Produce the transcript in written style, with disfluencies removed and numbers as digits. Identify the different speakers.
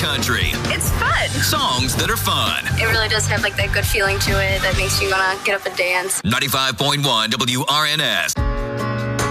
Speaker 1: country.
Speaker 2: It's fun.
Speaker 1: Songs that are fun.
Speaker 2: It really does have like that good feeling to it that makes you want to get up and dance.
Speaker 1: 95.1 WRNS.